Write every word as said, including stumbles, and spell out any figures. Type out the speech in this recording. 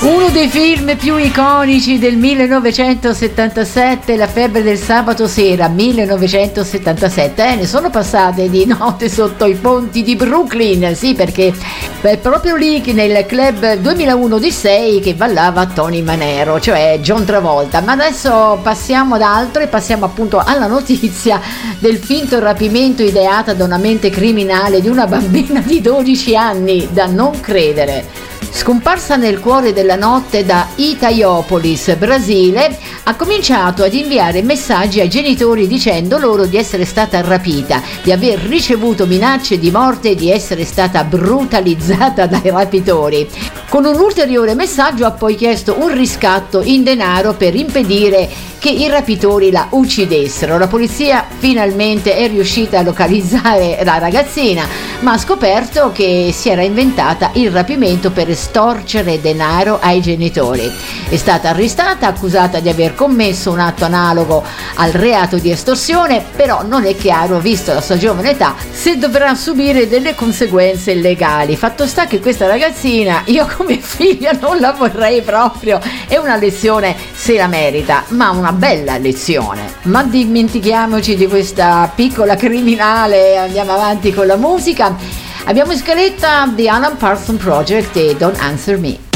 Uno dei film più iconici del millenovecentosettantasette, La febbre del sabato sera, millenovecentosettantasette, eh, ne sono passate di notte sotto i ponti di Brooklyn, sì, perché è proprio lì nel club duemilauno Odyssey che ballava Tony Manero, cioè John Travolta. Ma adesso passiamo ad altro e passiamo appunto alla notizia del finto rapimento ideata da una mente criminale di una bambina di dodici anni, da non credere. Scomparsa nel cuore della notte da Itaiopolis, Brasile, ha cominciato ad inviare messaggi ai genitori dicendo loro di essere stata rapita, di aver ricevuto minacce di morte e di essere stata brutalizzata dai rapitori. Con un ulteriore messaggio ha poi chiesto un riscatto in denaro per impedire che i rapitori la uccidessero. La polizia finalmente è riuscita a localizzare la ragazzina, ma ha scoperto che si era inventata il rapimento per estorcere denaro ai genitori. È stata arrestata, accusata di aver commesso un atto analogo al reato di estorsione, però non è chiaro, visto la sua giovane età, se dovrà subire delle conseguenze legali. Fatto sta che questa ragazzina, io come figlia non la vorrei proprio, è una lezione, se la merita, ma una bella lezione. Ma dimentichiamoci di questa piccola criminale, andiamo avanti con la musica. Abbiamo in scaletta The Alan Parsons Project e Don't Answer Me.